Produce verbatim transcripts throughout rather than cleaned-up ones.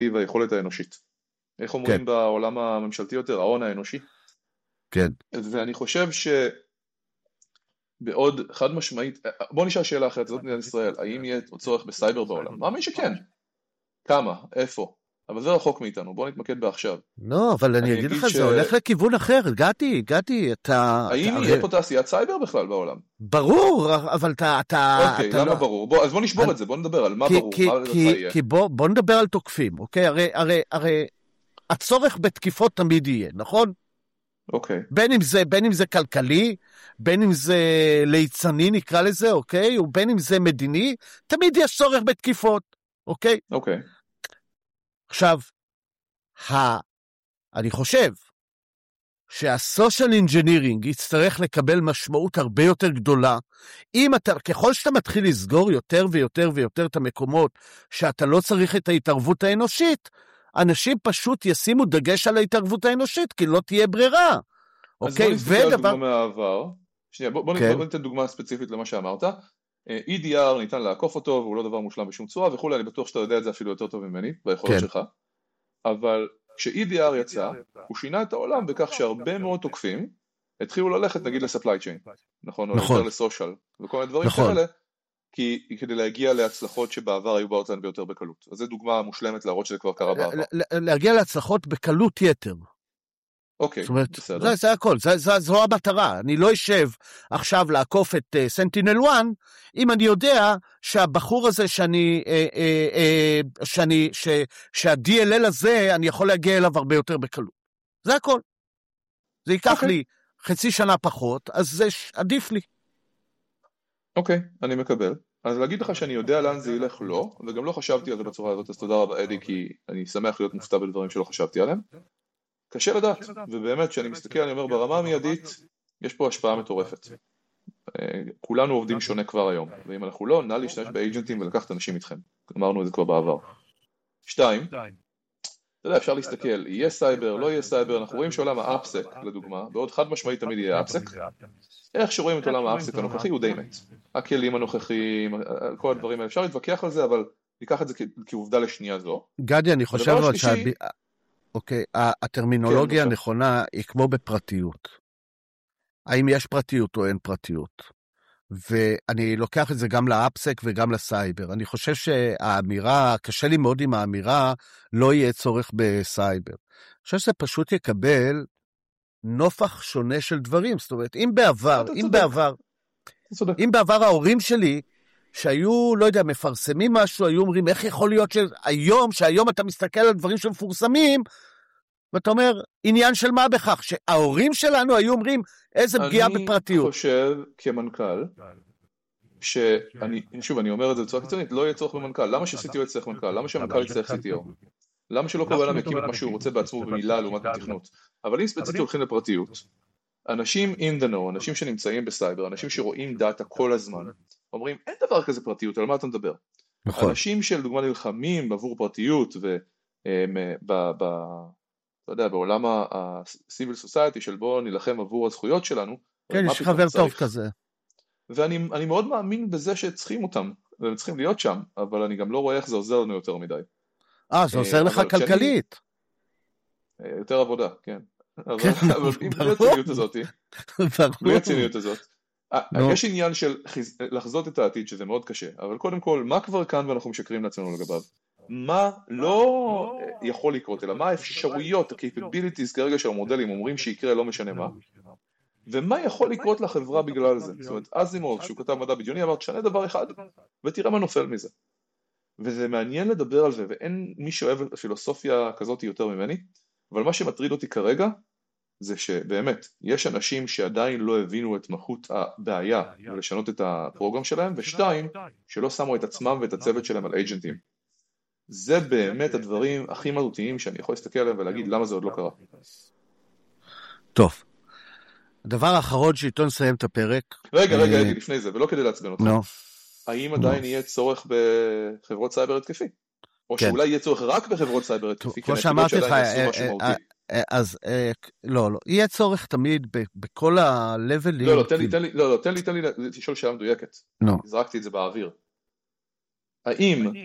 והיכולת האנושית. איך אומרים כן. בעולם הממשלתי יותר, ההון האנושי? כן. ואני חושב שבעוד חד משמעית, בוא נשאל שאלה אחרת, זאת מדינת ישראל, האם יהיה צורך בסייבר בעולם? מאמין שכן. כמה? איפה? אבל זה רחוק מאיתנו, בוא נתמקד בעכשיו. לא, אבל אני אגיד לך, זה הולך לכיוון אחר, הגעתי, הגעתי, אתה... האם יהיה פה תעשיית סייבר בכלל בעולם? ברור, אבל אתה... אוקיי, למה ברור? אז בוא נשבור את זה, בוא נדבר על מה ברור, מה לדעתך יהיה. כי בוא נדבר על תוקפים, אוקיי? הרי הצורך בתקיפות תמיד יהיה, נכון? אוקיי. בין אם זה, בין אם זה כלכלי, בין אם זה ליצני נקרא לזה, אוקיי? ובין אם זה מדיני, תמיד יש צורך בתקיפות, אוקיי? אוקיי. עכשיו, ה... אני חושב שהסושיאל אינג'ינירינג יצטרך לקבל משמעות הרבה יותר גדולה, אם אתה, ככל שאתה מתחיל לסגור יותר ויותר ויותר את המקומות, שאתה לא צריך את ההתערבות האנושית, אנשים פשוט ישימו דגש על ההתערבות האנושית, כי לא תהיה ברירה. אז אוקיי? בוא נסתכל על דוגמה מהעבר. שנייה, בוא, בוא כן. ניתן דוגמה ספציפית למה שאמרת. אי די אר ניתן לעקוף אותו, והוא לא דבר מושלם בשום צורה, וכולי, אני בטוח שאתה יודע את זה אפילו יותר טוב ממני, ביכולות כן. שלך. אבל כש-אי די אר יצא, הוא שינה את העולם בכך שהרבה מאוד תוקפים התחילו ללכת, נגיד, לספליי צ'יין, נכון? או יותר לסושיאל, וכל מיני דברים כאלה, כי כדי להגיע להצלחות שבעבר היו באות לנו ביותר בקלות. אז זו דוגמה מושלמת להראות שזה כבר קרה בעבר. להגיע להצלחות בקלות יתר. אוקיי, בסדר. זה, זה הכל, זה, זה, זו המטרה. אני לא אשב עכשיו לעקוף את uh, סנטינל אחת, אם אני יודע שהבחור הזה שאני, אה, אה, אה, שאני, ש, שה-די אל אל הזה, אני יכול להגיע אליו הרבה יותר בקלות. זה הכל. זה ייקח okay. לי חצי שנה פחות, אז זה עדיף לי. אוקיי, okay, אני מקבל. אז להגיד לך שאני יודע לאן זה ילך לא, וגם לא חשבתי על זה בצורה הזאת, אז תודה רבה אדי, כי אני שמח להיות מופתע בדברים שלא חשבתי עליהם. קשה לדעת, ובאמת כשאני מסתכל אני אומר ברמה המיידית יש פה השפעה מטורפת. כולנו עובדים שונה כבר היום, ואם אנחנו לא, נא להשתמש באג'נטים ולקחת אנשים איתכם. אמרנו את זה כבר בעבר. שתיים, אתה יודע, אפשר להסתכל, יהיה סייבר, לא יהיה סייבר, אנחנו רואים שעולם האפסק, לדוגמה, בעוד חד משמעית תמיד יהיה אפסק, איך שרואים את עולם האפסק הנוכחי הוא די מת. הכלים הנוכחיים, כל הדברים האלה, אפשר להתווכח על זה, אבל ניקח את זה כעובדה לשנייה זו. גדי, אני חושב אוקיי, הטרמינולוגיה הנכונה היא כמו בפרטיות. האם יש פרטיות או אין פרטיות? ואני לוקח את זה גם לאפסק וגם לסייבר. אני חושב שהאמירה, קשה לי מאוד עם האמירה, לא יהיה צורך בסייבר. אני חושב שזה פשוט יקבל נופח שונה של דברים. זאת אומרת, אם בעבר, אם בעבר, אם בעבר ההורים שלי, שהיו, לא יודע, מפרסמים משהו, היו אומרים, איך יכול להיות שהיום, שהיום אתה מסתכל על דברים שמפורסמים, ואתה אומר, עניין של מה בכך, שההורים שלנו היו אומרים, איזה פגיעה בפרטיות. אני חושב, כמנכ"ל, שאני, שוב, אני אומר את זה בצורה קיצונית, לא יהיה צורך במנכ"ל. למה ש-סי טי או יצטרך מנכ"ל? למה שהמנכ"ל יצטרך סי טי או? למה שלא כל אדם יקים את מה שהוא רוצה בעצמו במילה לעומת התכנות? אבל אם ספציפית הולכים לפרטיות, אנשים in the know, אנשים שנמצאים בסייבר, אנשים שרואים דאטה כל הזמן, אומרים, אין דבר כזה פרטיות, על מה אתה מדבר? נכון. אנשים שלדוגמה נלחמים עבור פרטיות, אתה יודע, בעולם ה-Civil Society של בוא נלחם עבור הזכויות שלנו. כן, יש חבר טוב כזה. ואני מאוד מאמין בזה שצריכים אותם, והם צריכים להיות שם, אבל אני גם לא רואה איך זה עוזר לנו יותר מדי. אה, זה עוזר לך כלכלית. יותר עבודה, כן. אבל אם בלי הציניות הזאת, בלי הציניות הזאת, יש עניין של לחזות את העתיד שזה מאוד קשה, אבל קודם כל, מה כבר כאן ואנחנו משקרים לעצמנו לגביו? מה לא יכול לקרות, אלא מה האפשרויות, ה-capabilities כרגע של המודלים אומרים שיקרה לא משנה מה, ומה יכול לקרות לחברה בגלל זה. זאת אומרת, אזימוב, שהוא כתב מדע בדיוני, אמר, תשנה דבר אחד, ותראה מה נופל מזה. וזה מעניין לדבר על זה, ואין מי שאוהב פילוסופיה כזאת יותר ממני, אבל מה שמטריד אותי כרגע, זה שבאמת, יש אנשים שעדיין לא הבינו את מהות הבעיה, ולשנות את הפרוגרם שלהם, ושתיים, שלא שמו את עצמם ואת הצוות שלהם על אייג'נטים. זה באמת הדברים הכי מהותיים שאני יכול להסתכל עליהם ולהגיד למה זה עוד לא קרה. טוב. הדבר האחרון שאיתו נסיים את הפרק. רגע, רגע, רגע, לפני זה, ולא כדי לעצבן אותך. האם עדיין יהיה צורך בחברות סייבר התקפי? או שאולי יהיה צורך רק בחברות סייבר התקפי? כמו שאמרתי לך, אז לא, לא. יהיה צורך תמיד בכל הלבלים. לא, לא, תן לי, תן לי, לא, לא, תן לי, תן לי לשאול שאלה מדויקת. זרקתי את זה באוויר. האם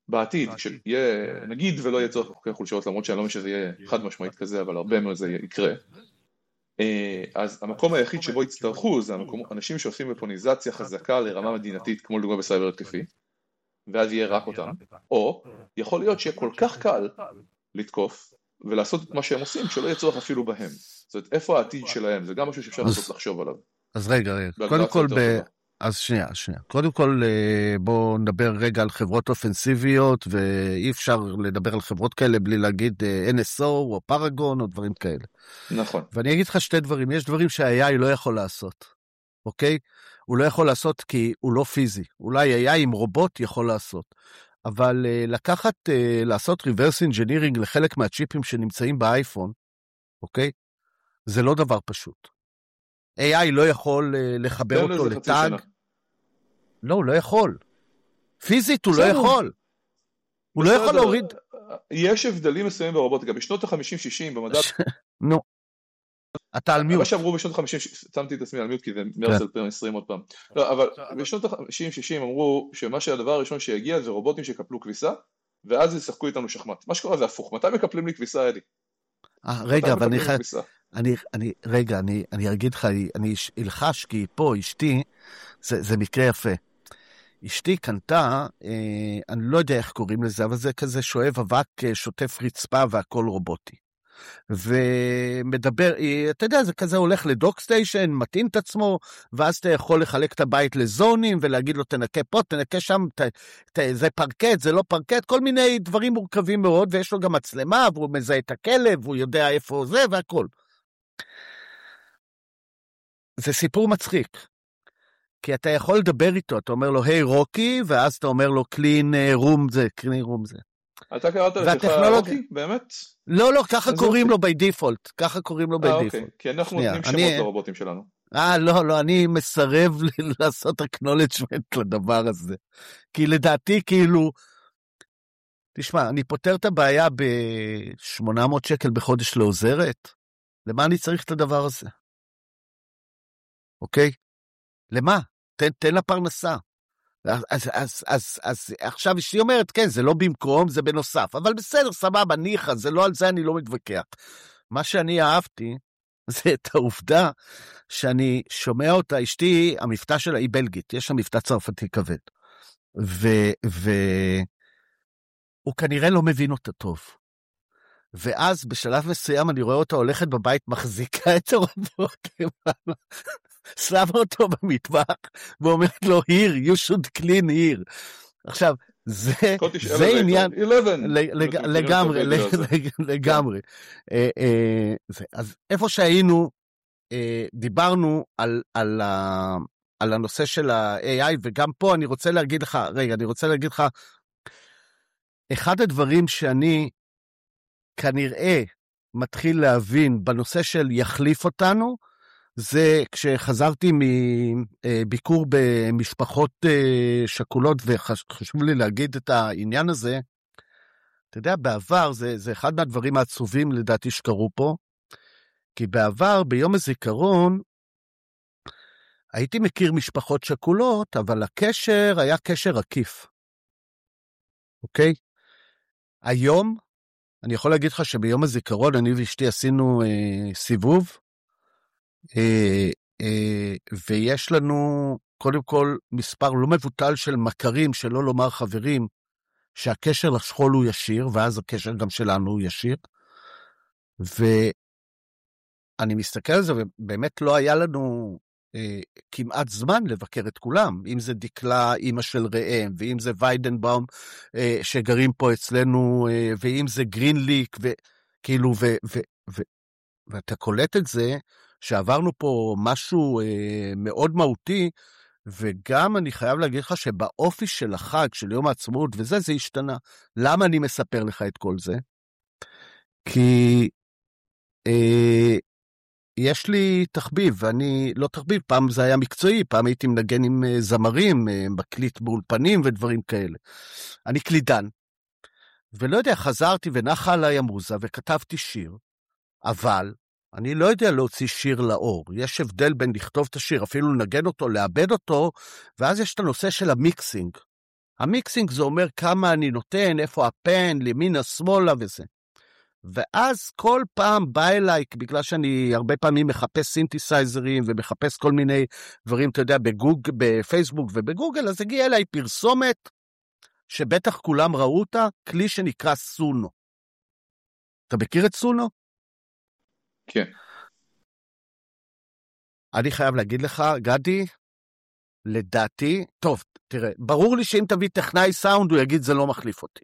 בעתיד, כשיהיה, נגיד ולא יהיה צורך בחוקי חולשות, למרות שאני לא אומר שזה יהיה חד משמעית כזה, אבל הרבה מאוד זה יקרה, אז המקום היחיד שבו יצטרכו זה המקום, אנשים שעושים בפוניזציה חזקה לרמה מדינתית, כמו לדוגמה בסייבר התקפי, ואז יהיה רק אותם, או יכול להיות שיהיה כל כך קל לתקוף, ולעשות את מה שהם עושים, שלא יהיה צורך אפילו בהם. זאת אומרת, איפה העתיד שלהם? זה גם משהו שאפשר לעשות לחשוב עליו. אז רגע, רגע. קודם כל, ב... אז שנייה, שנייה. קודם כל, בואו נדבר רגע על חברות אופנסיביות, ואי אפשר לדבר על חברות כאלה בלי להגיד אן אס או או פרגון או דברים כאלה. נכון. ואני אגיד לך שתי דברים. יש דברים שה-איי איי לא יכול לעשות, אוקיי? הוא לא יכול לעשות כי הוא לא פיזי. אולי איי איי עם רובוט יכול לעשות. אבל לקחת, לעשות reverse engineering לחלק מהצ'יפים שנמצאים באייפון, אוקיי? זה לא דבר פשוט. איי איי לא יכול לחבר אותו לטאג. לא, הוא לא יכול. פיזית הוא לא יכול. הוא לא יכול להוריד. יש הבדלים מסוימים ברובוטיקה. בשנות ה-חמישים שישים במדע... נו. אתה על מיוט. מה שאמרו בשנות ה-חמישים, שמתי את עצמי על מיוט כי זה מרץ אלפיים ועשרים עוד פעם. לא, אבל בשנות ה-חמישים שישים אמרו שמה שהדבר הראשון שיגיע זה רובוטים שקפלו כביסה, ואז ישחקו איתנו שחמט. מה שקורה זה הפוך. מתי מקפלים לי כביסה, אלי? רגע, אבל אני חייב... אני, אני, רגע, אני, אני אגיד לך, אני אלחש, כי פה אשתי, זה, זה מקרה יפה. אשתי קנתה, אה, אני לא יודע איך קוראים לזה, אבל זה כזה שואב אבק, שוטף רצפה והכל רובוטי. ומדבר, אתה יודע, זה כזה הולך לדוק סטיישן, מתאים את עצמו, ואז אתה יכול לחלק את הבית לזונים, ולהגיד לו, תנקה פה, תנקה שם, ת, ת, זה פרקט, זה לא פרקט, כל מיני דברים מורכבים מאוד, ויש לו גם מצלמה, והוא מזהה את הכלב, והוא יודע איפה זה, והכל. זה סיפור מצחיק, כי אתה יכול לדבר איתו, אתה אומר לו, היי רוקי, ואז אתה אומר לו, קלין רום זה, קלין רום זה. אתה קראת לך רוקי, באמת? לא, לא, ככה קוראים לו בי דיפולט, ככה קוראים לו בי דיפולט. כי אנחנו נותנים שמות לרובוטים שלנו. אה, לא, לא, אני מסרב לעשות acknowledgement לדבר הזה. כי לדעתי, כאילו, תשמע, אני פותר את הבעיה ב-שמונה מאות שקל בחודש לעוזרת, למה אני צריך את הדבר הזה? אוקיי? למה? תן, תן לה פרנסה. אז, אז, אז, אז, אז עכשיו אשתי אומרת, כן, זה לא במקום, זה בנוסף, אבל בסדר, סבבה, ניחה, זה לא על זה, אני לא מתווכח. מה שאני אהבתי, זה את העובדה שאני שומע אותה, אשתי, המבטא שלה היא בלגית, יש לה מבטא צרפתי כבד, ו, ו, הוא כנראה לא מבין אותה טוב. ואז בשלב מסוים אני רואה אותה הולכת בבית, מחזיקה את הרובוט למעלה, שמה אותו במטבח, ואומרת לו, here, you should clean here. עכשיו, זה, זה עניין, לגמרי, לגמרי. אז איפה שהיינו, דיברנו על, על, על הנושא של ה-איי איי, וגם פה אני רוצה להגיד לך, רגע, אני רוצה להגיד לך, אחד הדברים שאני כנראה מתחיל להבין בנושא של יחליף אותנו, זה כשחזרתי מביקור במשפחות שכולות, וחשוב לי להגיד את העניין הזה, אתה יודע, בעבר, זה, זה אחד מהדברים העצובים לדעתי שקרו פה, כי בעבר, ביום הזיכרון, הייתי מכיר משפחות שכולות, אבל הקשר היה קשר עקיף. אוקיי? היום, אני יכול להגיד לך שביום הזיכרון, אני ואשתי עשינו אה, סיבוב, אה, אה, ויש לנו קודם כל מספר לא מבוטל של מכרים, שלא לומר חברים, שהקשר לשכול הוא ישיר, ואז הקשר גם שלנו הוא ישיר, ואני מסתכל על זה, ובאמת לא היה לנו אה, כמעט זמן לבקר את כולם, אם זה דקלה, אמא של ראם, ואם זה ויידנבאום, אה, שגרים פה אצלנו, אה, ואם זה גרינליק, וכאילו, ו, ו, ו, ואתה קולט את זה, שעברנו פה משהו אה, מאוד מהותי, וגם אני חייב להגיד לך שבאופי של החג, של יום העצמאות, וזה, זה השתנה. למה אני מספר לך את כל זה? כי אה, יש לי תחביב, ואני לא תחביב, פעם זה היה מקצועי, פעם הייתי מנגן עם זמרים, מקליט באולפנים ודברים כאלה. אני קלידן, ולא יודע, חזרתי ונחה עליי המוזה, וכתבתי שיר, אבל אני לא יודע להוציא שיר לאור. יש הבדל בין לכתוב את השיר, אפילו לנגן אותו, לאבד אותו, ואז יש את הנושא של המיקסינג. המיקסינג זה אומר כמה אני נותן, איפה הפן, לימינה, שמאלה וזה. ואז כל פעם בא אליי, בגלל שאני הרבה פעמים מחפש סינתסייזרים, ומחפש כל מיני דברים, אתה יודע, בגוג, בפייסבוק ובגוגל, אז הגיע אליי פרסומת, שבטח כולם ראו אותה, כלי שנקרא סונו. אתה מכיר את סונו? כן. אני חייב להגיד לך, גדי, לדעתי, טוב, תראה, ברור לי שאם תביא טכנאי סאונד, הוא יגיד זה לא מחליף אותי.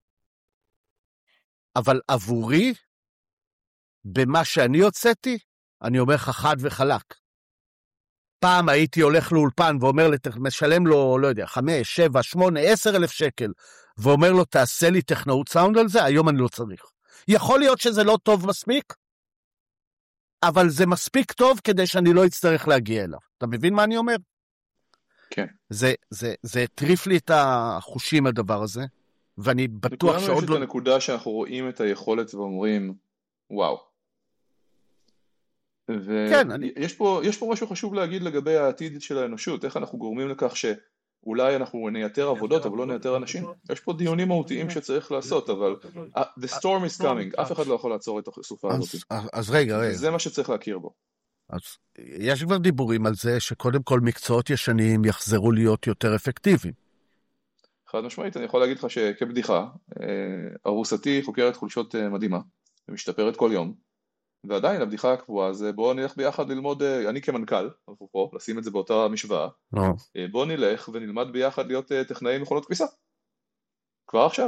אבל עבורי, במה שאני הוצאתי, אני אומר לך חד וחלק. פעם הייתי הולך לאולפן ואומר, משלם לו, לא יודע, חמש, שבע, שמונה, עשר אלף שקל, ואומר לו, תעשה לי טכנאות סאונד על זה, היום אני לא צריך. יכול להיות שזה לא טוב מספיק, אבל זה מספיק טוב כדי שאני לא אצטרך להגיע אליו. אתה מבין מה אני אומר? כן. זה, זה, זה טריף לי את החושים הדבר הזה, ואני בטוח שעוד לא... יש את הנקודה שאנחנו רואים את היכולת ואומרים, וואו. כן, אני... ויש פה, יש פה משהו חשוב להגיד לגבי העתיד של האנושות, איך אנחנו גורמים לכך שאולי אנחנו נייתר עבודות, אבל לא נייתר אנשים. יש פה דיונים מהותיים שצריך לעשות, אבל the storm is coming, אף אחד לא יכול לעצור את הסופה הזאת. אז, אז רגע, רגע. זה מה שצריך להכיר בו. אז יש כבר דיבורים על זה שקודם כל מקצועות ישנים יחזרו להיות יותר אפקטיביים. חד משמעית, אני יכול להגיד לך שכבדיחה, ארוסתי חוקרת חולשות מדהימה, ומשתפרת כל יום, ועדיין הבדיחה הקבועה זה בואו נלך ביחד ללמוד, אני כמנכ"ל, פה, לשים את זה באותה משוואה, בואו נלך ונלמד ביחד להיות טכנאי מכונות כביסה. כבר עכשיו.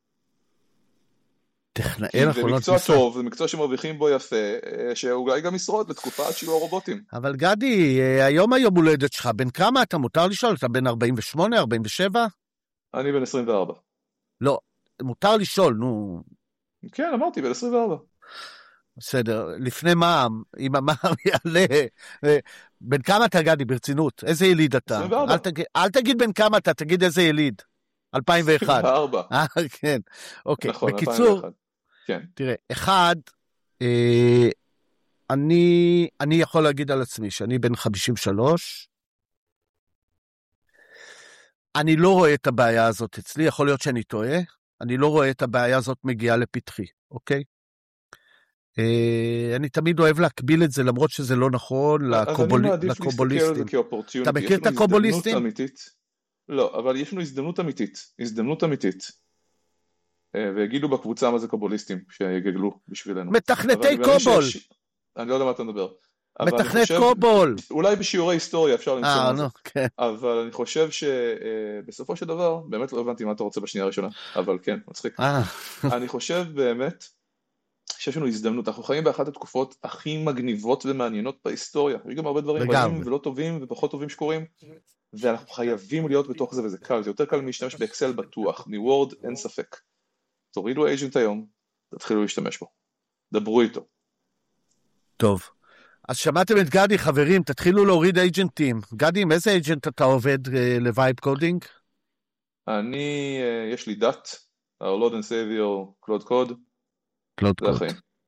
טכנאי מכונות כביסה. זה מקצוע טוב, זה מקצוע שמרוויחים בו יפה, שאולי גם ישרוד לתקופה עד שיהיו הרובוטים. אבל גדי, היום היום הולדת שלך, בין כמה אתה מותר לשאול? אתה בין ארבעים ושמונה, ארבעים ושבע? אני בן עשרים וארבע. לא, מותר לשאול, נו. כן, אמרתי, בן עשרים וארבע. בסדר, לפני מע"מ, אם המע"מ יעלה, בין כמה אתה גדי ברצינות? איזה יליד אתה? עשרים וארבע. אל תגיד, אל תגיד בין כמה אתה, תגיד איזה יליד. אלפיים ואחת. עשרים וארבע. אה, כן. אוקיי, נכון, בקיצור, אלפיים ואחת. כן. תראה, אחד, אה, אני, אני יכול להגיד על עצמי שאני בן חמישים ושלוש, אני לא רואה את הבעיה הזאת אצלי, יכול להיות שאני טועה, אני לא רואה את הבעיה הזאת מגיעה לפתחי, אוקיי? אני תמיד אוהב להקביל את זה, למרות שזה לא נכון, לקובוליסטים. אתה מכיר את הקובוליסטים? לא, אבל יש לנו הזדמנות אמיתית, הזדמנות אמיתית. ויגידו בקבוצה מה זה קובוליסטים, שיגגלו בשבילנו. מתכנתי קובול. אני לא יודע מה אתה מדבר. מתכנת קובול. אולי בשיעורי היסטוריה אפשר למצוא מה זה. כן. אבל אני חושב שבסופו של דבר, באמת לא הבנתי מה אתה רוצה בשנייה הראשונה, אבל כן, מצחיק. אני חושב באמת, שיש לנו הזדמנות, אנחנו חיים באחת התקופות הכי מגניבות ומעניינות בהיסטוריה, יש גם הרבה דברים רעים ולא טובים ופחות טובים שקורים, ואנחנו חייבים להיות בתוך זה, וזה קל, זה יותר קל להשתמש באקסל בטוח, מוורד אין ספק. תורידו אייג'נט היום, תתחילו להשתמש בו, דברו איתו. טוב, אז שמעתם את גדי, חברים, תתחילו להוריד אייג'נטים. גדי, עם איזה אייג'נט אתה עובד לווייב קודינג? אני, יש לי דאט, our Lord and Savior, קלוד קוד, קלוד קוד.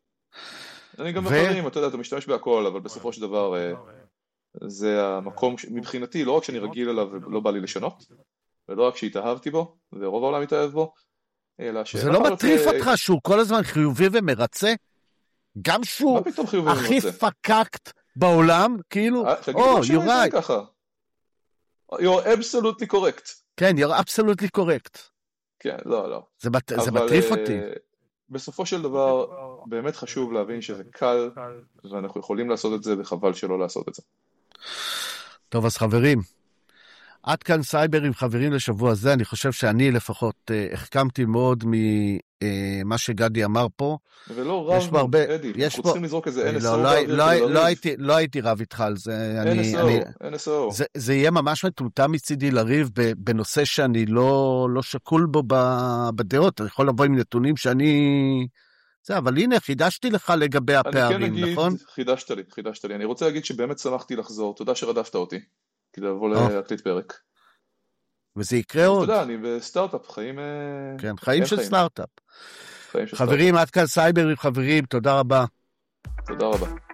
אני גם אחרים, אתה יודע, אתה משתמש בהכל, אבל בסופו של דבר זה המקום, מבחינתי, לא רק שאני רגיל אליו ולא בא לי לשנות, ולא רק שהתאהבתי בו, ורוב העולם התאהב בו, אלא ש... זה לא מטריף אותך שהוא כל הזמן חיובי ומרצה? גם שהוא הכי פקקט בעולם, כאילו, או, you're right. You're absolutely correct. כן, you're absolutely correct. כן, לא, לא. זה מטריף אותי. בסופו של דבר, באמת חשוב להבין שזה קל, ואנחנו יכולים לעשות את זה, וחבל שלא לעשות את זה. טוב, אז חברים, עד כאן סייבר עם חברים לשבוע הזה, אני חושב שאני לפחות החכמתי מאוד ממה שגדי אמר פה. ולא רב, הרבה... אדי, אנחנו צריכים לזרוק איזה N S O. לא, לא, לא, הייתי, לא הייתי רב איתך על זה. N S O, אני, N S O. זה, זה יהיה ממש מטומטם מצידי לריב בנושא שאני לא, לא שקול בו בדעות, אני יכול לבוא עם נתונים שאני... זה, אבל הנה, חידשתי לך לגבי הפערים, אני כן אגיד, נכון? חידשת לי, חידשת לי. אני רוצה להגיד שבאמת שמחתי לחזור, תודה שרדפת אותי. כדי לבוא להקליט פרק. וזה יקרה עוד. אתה יודע, אני בסטארט-אפ, חיים... כן, חיים של סטארט-אפ. חברים, עד כאן סייבר עם חברים, תודה רבה. תודה רבה.